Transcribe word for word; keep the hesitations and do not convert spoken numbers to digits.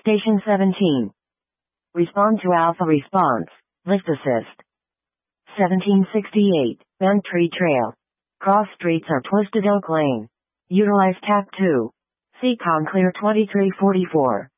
Station seventeen. Respond to alpha response. Lift assist. seventeen sixty-eight. Bent Tree Trail. Cross streets are Twisted Oak Lane. Utilize tap two. Seacon clear twenty-three forty-four.